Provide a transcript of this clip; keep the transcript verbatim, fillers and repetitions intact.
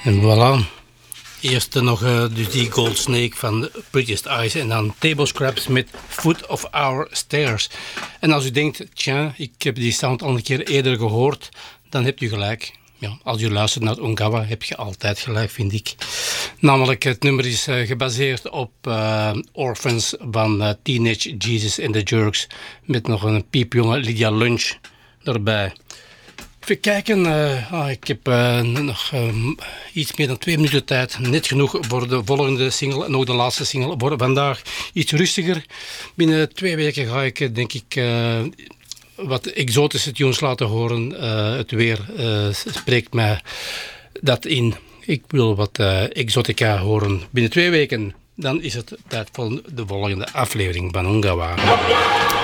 En voilà. Eerst nog uh, dus die Gold Snake van The Prettiest Eyes en dan Table Scraps met Foot of Our Stairs. En als u denkt, tja, ik heb die sound al een keer eerder gehoord, dan hebt u gelijk. Ja, als u luistert naar Ungawa heb je altijd gelijk, vind ik. Namelijk, het nummer is uh, gebaseerd op uh, Orphans van uh, Teenage Jesus and the Jerks met nog een piepjonge Lydia Lunch erbij. Even kijken, uh, ah, ik heb uh, nog uh, iets meer dan twee minuten tijd. Net genoeg voor de volgende single en ook de laatste single voor vandaag. Iets rustiger. Binnen twee weken ga ik denk ik uh, wat exotische tunes laten horen. Uh, het weer uh, spreekt mij dat in. Ik wil wat uh, exotica horen. Binnen twee weken dan is het tijd voor de volgende aflevering van Ungawa.